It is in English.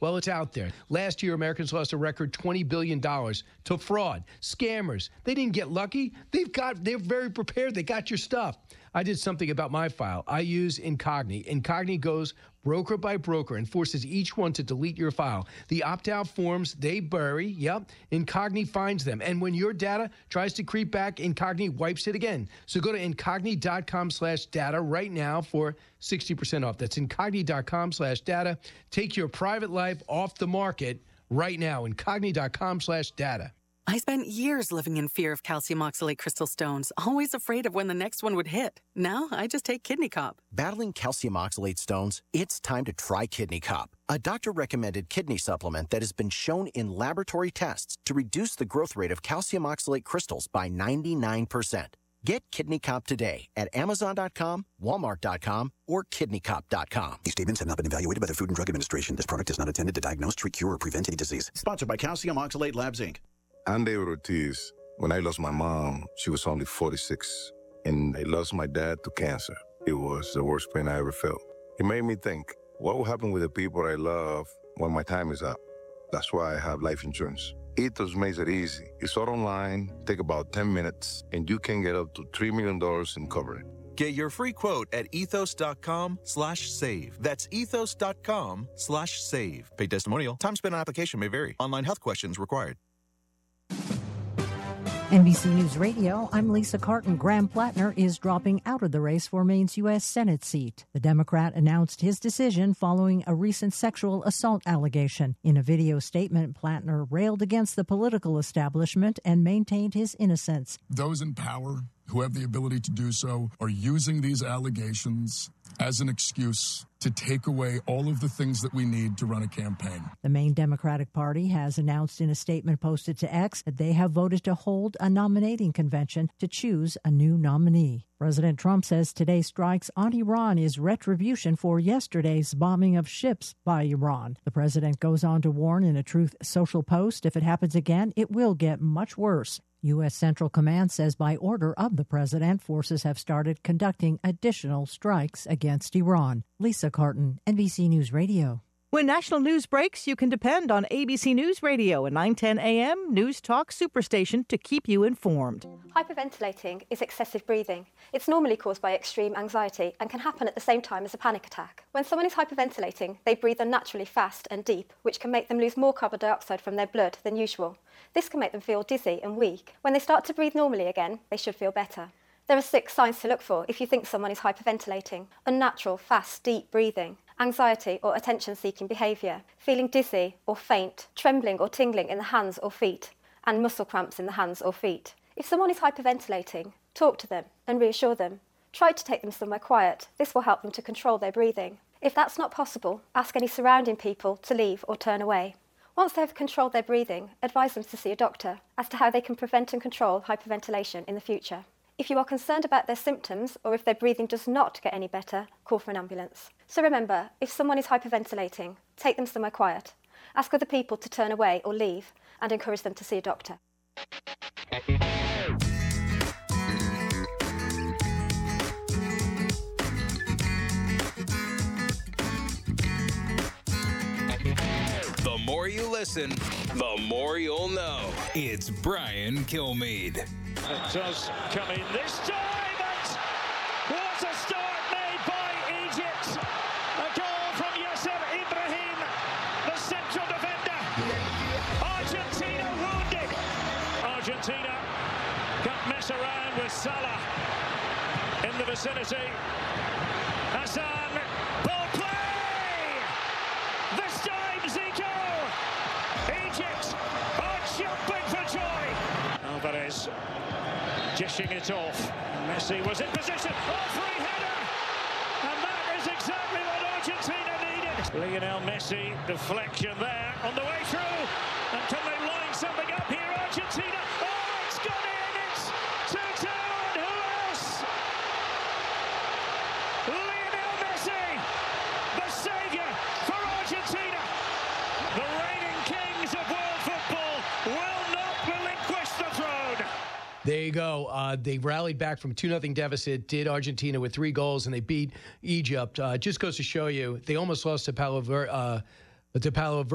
Well, it's out there. Last year, Americans lost a record $20 billion to fraud, scammers. They didn't get lucky. They're very prepared. They got your stuff. I did something about my file. I use Incogni. Incogni goes broker by broker and forces each one to delete your file. The opt-out forms they bury, Incogni finds them. And when your data tries to creep back, Incogni wipes it again. So go to incogni.com/data right now for 60% off. That's incogni.com/data. Take your private life off the market right now. Incogni.com/data. I spent years living in fear of calcium oxalate crystal stones, always afraid of when the next one would hit. Now, I just take Kidney Cop. Battling calcium oxalate stones? It's time to try Kidney Cop, a doctor-recommended kidney supplement that has been shown in laboratory tests to reduce the growth rate of calcium oxalate crystals by 99%. Get Kidney Cop today at Amazon.com, Walmart.com, or KidneyCop.com. These statements have not been evaluated by the Food and Drug Administration. This product is not intended to diagnose, treat, cure, or prevent any disease. Sponsored by Calcium Oxalate Labs, Inc. I'm David Ortiz. When I lost my mom, she was only 46, and I lost my dad to cancer. It was the worst pain I ever felt. It made me think, what will happen with the people I love when my time is up? That's why I have life insurance. Ethos makes it easy. It's all online, take about 10 minutes, and you can get up to $3 million in coverage. Get your free quote at ethos.com/save. That's ethos.com/save. Paid testimonial. Time spent on application may vary. Online health questions required. NBC News Radio, I'm Lisa Carton. Graham Plattner is dropping out of the race for Maine's U.S. Senate seat. The Democrat announced his decision following a recent sexual assault allegation. In a video statement, Plattner railed against the political establishment and maintained his innocence. Those in power who have the ability to do so are using these allegations as an excuse to take away all of the things that we need to run a campaign. The Maine Democratic Party has announced in a statement posted to X that they have voted to hold a nominating convention to choose a new nominee. President Trump says today's strikes on Iran is retribution for yesterday's bombing of ships by Iran. The president goes on to warn in a Truth Social post, if it happens again, it will get much worse. U.S. Central Command says by order of the president, forces have started conducting additional strikes against Iran. Lisa Carton, NBC News Radio. When national news breaks, you can depend on ABC News Radio, a 9:10 a.m. News Talk superstation to keep you informed. Hyperventilating is excessive breathing. It's normally caused by extreme anxiety and can happen at the same time as a panic attack. When someone is hyperventilating, they breathe unnaturally fast and deep, which can make them lose more carbon dioxide from their blood than usual. This can make them feel dizzy and weak. When they start to breathe normally again, they should feel better. There are 6 signs to look for if you think someone is hyperventilating: unnatural, fast, deep breathing, anxiety or attention-seeking behaviour, feeling dizzy or faint, trembling or tingling in the hands or feet, and muscle cramps in the hands or feet. If someone is hyperventilating, talk to them and reassure them. Try to take them somewhere quiet. This will help them to control their breathing. If that's not possible, ask any surrounding people to leave or turn away. Once they have controlled their breathing, advise them to see a doctor as to how they can prevent and control hyperventilation in the future. If you are concerned about their symptoms or if their breathing does not get any better, call for an ambulance. So remember, if someone is hyperventilating, take them somewhere quiet. Ask other people to turn away or leave and encourage them to see a doctor. The more you listen, the more you'll know. It's Brian Kilmeade. It does come in this time, and what a start made by Egypt. A goal from Yasser Ibrahim, the central defender. Argentina wounded. Argentina can't mess around with Salah in the vicinity. Hassan, ball play! This time Zico. Egypt are jumping for joy. Alvarez dishing it off. Messi was in position. Oh, free header! And that is exactly what Argentina needed. Lionel Messi, deflection there on the way through. And can they line something up here, Argentina? Oh, it's gone in! It's 2-2, and who else? Lionel Messi, the saviour for Argentina. The reigning kings of world football will not relinquish the throne. There you go. They rallied back from 2-0 deficit, did Argentina with 3 goals, and they beat Egypt. Just goes to show you, they almost lost to Palo Verde.